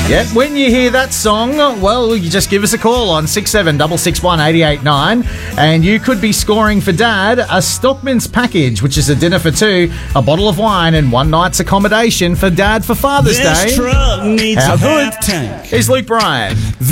Yep, when you hear that song, well, you just give us a call on 6766 889 and you could be scoring for Dad a Stockman's package, which is a dinner for two, a bottle of wine and one night's accommodation for Dad for Father's Day. This truck needs How a good half tank. is Luke Bryan?